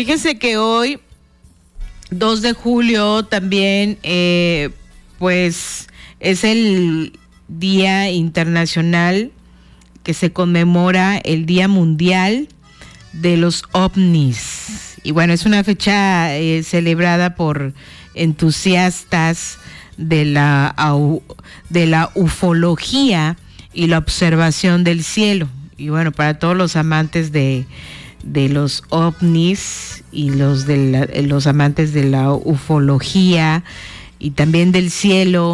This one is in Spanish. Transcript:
Fíjense que hoy, 2 de julio, también, pues, es el Día Internacional que se conmemora el Día Mundial de los OVNIs. Y bueno, es una fecha celebrada por entusiastas de la ufología y la observación del cielo. Y bueno, para todos los amantes de los ovnis y los amantes de la ufología y también del cielo,